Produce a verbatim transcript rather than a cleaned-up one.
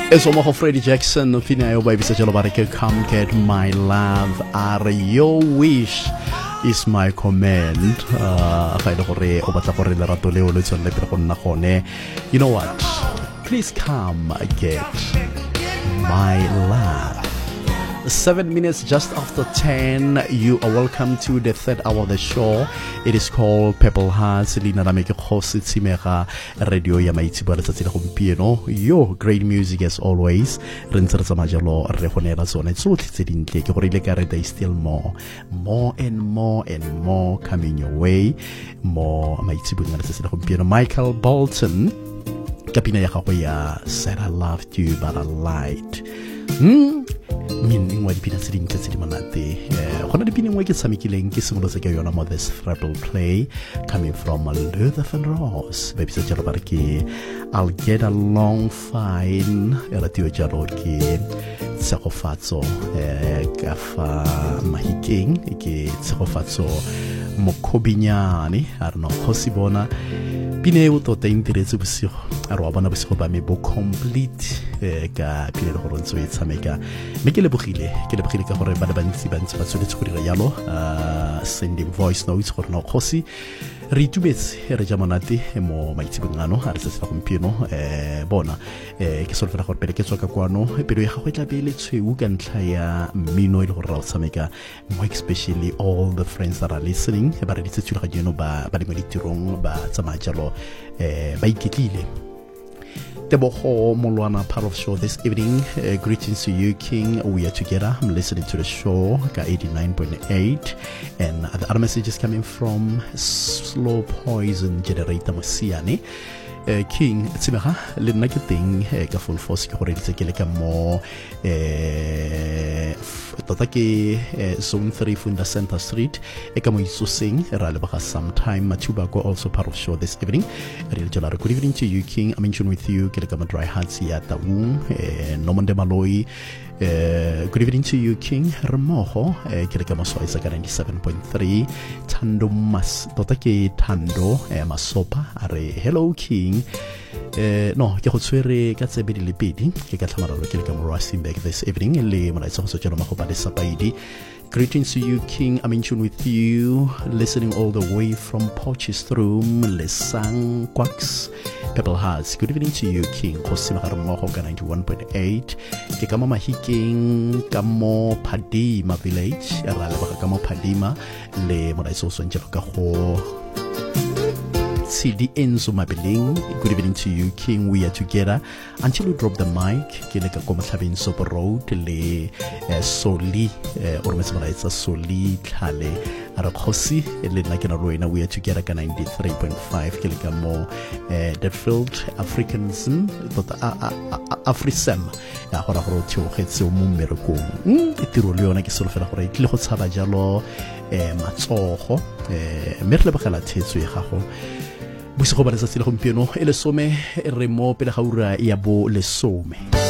It's almost Freddie Jackson. Finayo baby sa jalo bareke come get my love. Are your wish is my command. Ah, kaya gore o batla gore lerato leo le tsone pele go nna gone. You know what? Please come get my love. Seven minutes just after ten, you are welcome to the third hour of the show. It is called Purple Hearts. Lina na meke khosi tsimega radio ya maitsibwa letsatsi la gompieno. Yo, great music as always. Re ntse re tsamajalo re gonela tsone tsotlhe tse dintle ke gore le ka re there is still more, more and more and more coming your way. More maitsibwa letsatsi la gompieno. Michael Bolton kapina ya gagwe ya Said I Loved You But I Lied. Hmm meaning wa dipina tse dintse tse di manate gona dipina ngwe ke tsamekileng ke simolotse ke yona mo this treble play coming from Luther Vandross baby sa jalo bare ke I'll Get Along Fine era tio jalo ke tsegofatso ka fa mahikeng ke tsegofatso mokobinyane a re no khosibona pine o tota interetse bosigo a re wa bona bosigo ba me bo complete ka pine le gore ntse e tshameka me ke lebogile ke lebogile ka gore ba le bantsi bantsi ba tsholetse go dira yalo sending voice notes gore no khosi re itumetse re ja monate mo maitsibongano a re se sa gompieno eh bona eh ke solfela gore pele ke tswa ka kwano pelo ya gagwe tla be le tshweu ka ntlha ya mmino ile gore ra o tshameka mo especially all the friends that are listening ba re ditse tsula ga dino ba ba le mo ditirong ba tsamaya jalo eh ba iketlile Teboho Molwana, part of the show this evening. Uh, greetings to you, King. We are together. I'm listening to the show, eighty-nine point eight. And the other message is coming from Slow Poison Generator Mosiane. Uh, King, tsimeha le nna ke teng ka full force ke gore ditse ke le ka mo eh tota ke zone three Funda Center Street e ka mo isoseng ra le baga sometime Matuba go also part of show this evening. Re le jala good evening to you, King. I'm mention with you ke le ka mo dry hearts ya taung eh Nomonde Maloi. Uh, good evening to you, King. Remoho uh, ke le ka moso isa ka ninety-seven point three Tando Mas tota ke Tando eh, Masopa are hello, King. Uh, no ke go tswere ka tsebe di lepedi ke ka tlhamaralo ke le ka mo Rustenburg this evening le mona itse go so jalo magoba le sapaidi. Greetings to you, King. I'm in tune with you, listening all the way from Potchefstroom, Lesang, Quacks, Purple Hearts. Good evening to you, King. Kosima Haramoho ka ninety-one point eight. Ke kamo mahiking, kamo Padima Village, rale baka kamo Padima, le mona iso so njelo ka ho C D Enzo Mabiling. Good evening to you, King. We are together until we drop the mic. Ke le ka koma tlhabeng Sopo Road le uh, Soli uh, or mesmara itsa Soli Tlhale ara khosi le nna ke na roina. We are together ka ninety-three point five ke le ka mo uh, Deadfield Africanism tota Afrisem ya hora go thogetse mo mmerekong e tiro le yona ke solofela gore e tle go tshaba jalo eh matsogo eh me re le bagala thetso e gago bosigo ba letsatsi le gompieno e le some re mo pele ga ura ya bo lesome.